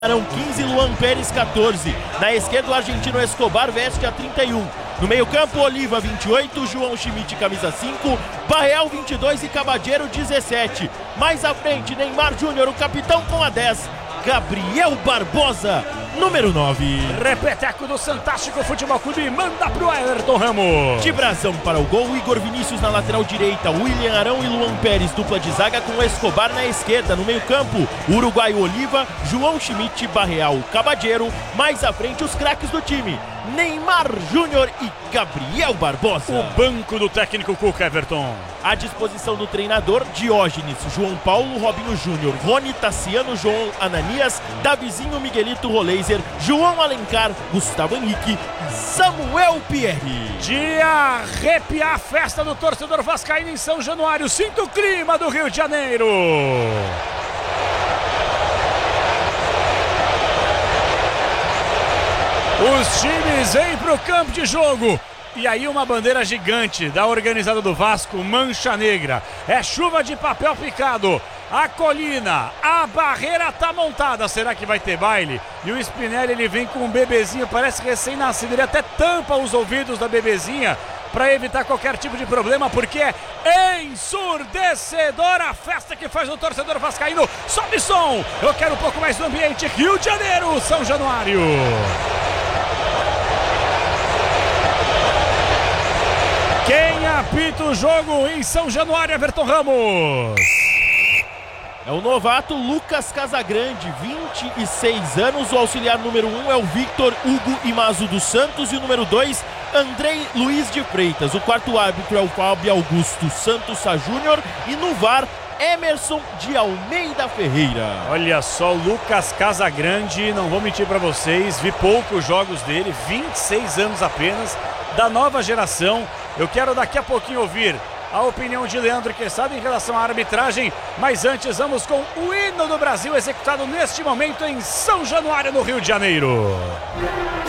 Arão 15, Luan Pérez 14. Na esquerda o argentino Escobar veste a 31. No meio campo Oliva 28, João Schmidt camisa 5, Barreal 22 e Cabageiro 17. Mais à frente Neymar Júnior, o capitão com a 10. Gabriel Barbosa, número 9. Repeteco do Fantástico Futebol Clube, manda pro Everton Ramos. De brasão para o gol, Igor Vinícius na lateral direita, William Arão e Luan Pérez, dupla de zaga com Escobar na esquerda. No meio campo, uruguaio Oliva, João Schmidt, Barreal, Cabageiro. Mais à frente os craques do time, Neymar Júnior e Gabriel Barbosa. O banco do técnico Cuca, Everton. À disposição do treinador, Diógenes, João Paulo, Robinho Júnior, Rony, Tassiano, João Ananias, Davizinho, Miguelito, Roleiser, João Alencar, Gustavo Henrique e Samuel Pierre. De arrepiar a festa do torcedor vascaíno em São Januário. Sinta o clima do Rio de Janeiro. Os times vêm pro campo de jogo. E aí uma bandeira gigante da organizada do Vasco, mancha negra. É chuva de papel picado. A colina, a barreira tá montada. Será que vai ter baile? E o Spinelli, ele vem com um bebezinho, parece recém-nascido. Ele até tampa os ouvidos da bebezinha para evitar qualquer tipo de problema, porque é ensurdecedora a festa que faz o torcedor vascaíno. Sobe som! Eu quero um pouco mais do ambiente. Rio de Janeiro, São Januário. Quem apita o jogo em São Januário, Everton Ramos? É o novato Lucas Casagrande, 26 anos. O auxiliar número 1 é o Victor Hugo Imazo dos Santos. E o número 2, Andrei Luiz de Freitas. O quarto árbitro é o Fábio Augusto Santos Sá Júnior. E no VAR, Emerson de Almeida Ferreira. Olha só, Lucas Casagrande, não vou mentir para vocês, vi poucos jogos dele, 26 anos apenas, da nova geração. Eu quero daqui a pouquinho ouvir a opinião de Leandro Quesada em relação à arbitragem, mas antes vamos com o hino do Brasil executado neste momento em São Januário, no Rio de Janeiro.